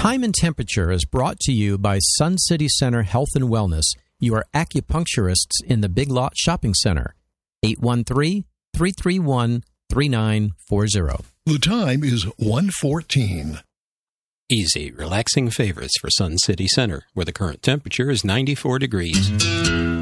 Time and Temperature is brought to you by Sun City Center Health and Wellness, your acupuncturists in the Big Lot Shopping Center. 813-331-3940. The time is 1:14. Easy, relaxing favorites for Sun City Center, where the current temperature is 94 degrees.